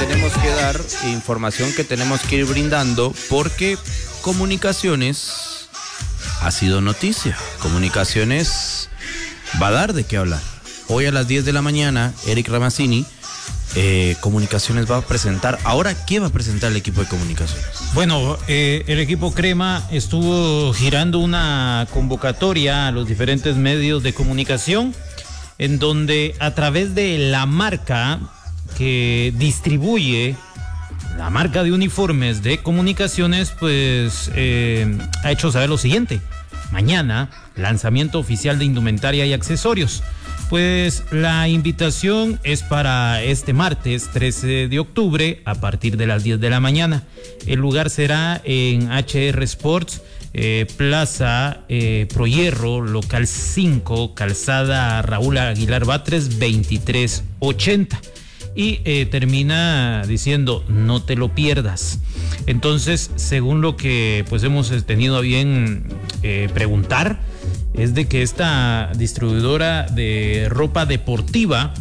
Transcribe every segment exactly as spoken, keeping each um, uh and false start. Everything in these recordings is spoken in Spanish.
tenemos que dar, información que tenemos que ir brindando, porque Comunicaciones ha sido noticia. Comunicaciones va a dar de qué hablar. Hoy a las diez de la mañana, Eric Ramazzini, eh, Comunicaciones va a presentar. Ahora, ¿qué va a presentar el equipo de Comunicaciones? Bueno, eh, el equipo Crema estuvo girando una convocatoria a los diferentes medios de comunicación, en donde a través de la marca que distribuye, la marca de uniformes de Comunicaciones, pues eh, ha hecho saber lo siguiente: mañana, lanzamiento oficial de indumentaria y accesorios. Pues la invitación es para este martes trece de octubre a partir de las diez de la mañana. El lugar será en H R Sports, eh, Plaza eh, Prohierro, local cinco, calzada Raúl Aguilar Batres veintitrés ochenta. Y eh, termina diciendo: no te lo pierdas. Entonces, según lo que pues hemos tenido a bien eh, preguntar, es de que esta distribuidora de ropa deportiva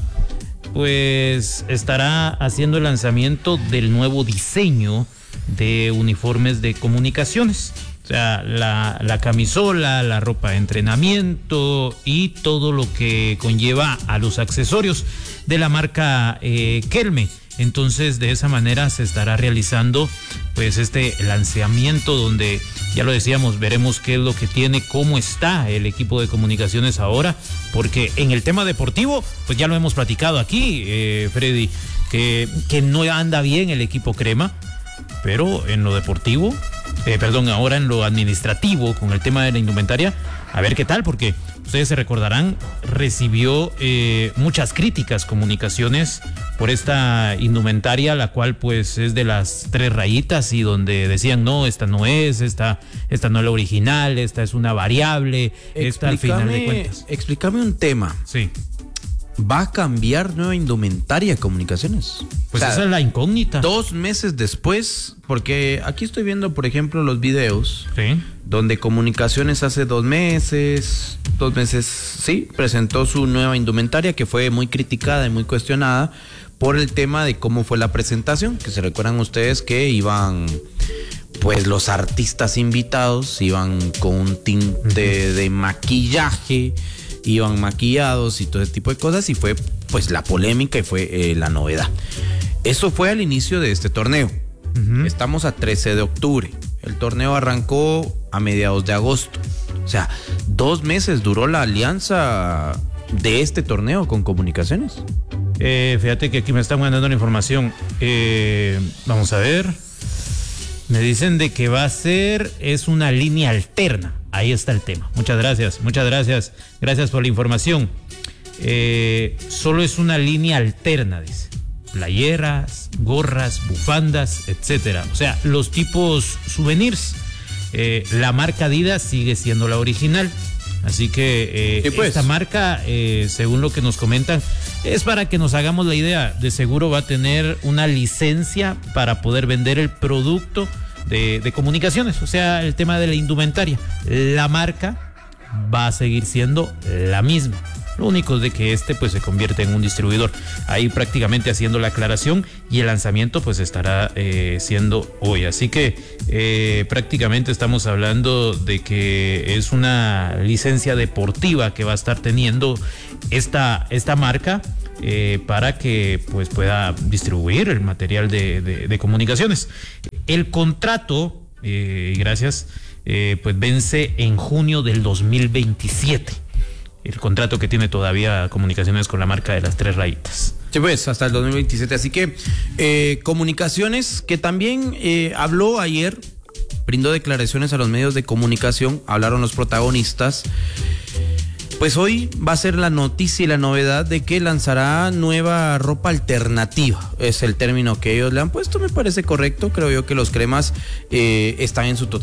pues estará haciendo el lanzamiento del nuevo diseño de uniformes de Comunicaciones. O sea, la, la camisola, la ropa de entrenamiento y todo lo que conlleva a los accesorios de la marca eh, Kelme. Entonces, de esa manera se estará realizando pues este lanzamiento, donde ya lo decíamos, veremos qué es lo que tiene, cómo está el equipo de Comunicaciones ahora, porque en el tema deportivo, pues ya lo hemos platicado aquí, eh, Freddy, que, que no anda bien el equipo Crema, pero en lo deportivo, eh, perdón, ahora en lo administrativo, con el tema de la indumentaria, a ver qué tal, porque ustedes se recordarán, recibió eh, muchas críticas Comunicaciones por esta indumentaria, la cual pues es de las tres rayitas, y donde decían: no, esta no es, esta, esta no es la original, esta es una variable, esta al final de cuentas. Explícame un tema. Sí. ¿Va a cambiar nueva indumentaria Comunicaciones? Pues o sea, esa es la incógnita. Dos meses después, porque aquí estoy viendo, por ejemplo, los videos, sí, donde Comunicaciones hace dos meses, dos meses, sí, presentó su nueva indumentaria, que fue muy criticada y muy cuestionada por el tema de cómo fue la presentación, que se recuerdan ustedes que iban, pues los artistas invitados iban con un tinte uh-huh. de maquillaje, iban maquillados y todo ese tipo de cosas, y fue pues la polémica y fue eh, la novedad. Eso fue al inicio de este torneo. Uh-huh. Estamos a trece de octubre. El torneo arrancó a mediados de agosto. O sea, dos meses duró la alianza de este torneo con Comunicaciones. Eh, fíjate que aquí me están mandando la información. Eh, vamos a ver. Me dicen de que va a ser, es una línea alterna. Ahí está el tema. Muchas gracias, muchas gracias. Gracias por la información. Eh, solo es una línea alterna, dice. Playeras, gorras, bufandas, etcétera. O sea, los tipos souvenirs. Eh, la marca Adidas sigue siendo la original. Así que eh, sí, pues. esta marca, eh, según lo que nos comentan, es para que nos hagamos la idea. De seguro va a tener una licencia para poder vender el producto de, de Comunicaciones. O sea, el tema de la indumentaria. La marca va a seguir siendo la misma. Lo único es de que este pues se convierte en un distribuidor. Ahí prácticamente haciendo la aclaración, y el lanzamiento pues estará eh, siendo hoy. Así que eh, prácticamente estamos hablando de que es una licencia deportiva que va a estar teniendo esta, esta marca eh, para que pues pueda distribuir el material de, de, de Comunicaciones. El contrato, eh, gracias, eh, pues vence en junio del dos mil veintisiete. El contrato que tiene todavía Comunicaciones con la marca de las tres rayitas. Sí, pues, hasta el dos mil veintisiete. Así que eh, Comunicaciones, que también eh, habló ayer, brindó declaraciones a los medios de comunicación, hablaron los protagonistas. Pues hoy va a ser la noticia y la novedad de que lanzará nueva ropa alternativa. Es el término que ellos le han puesto, me parece correcto. Creo yo que los cremas eh, están en su totalidad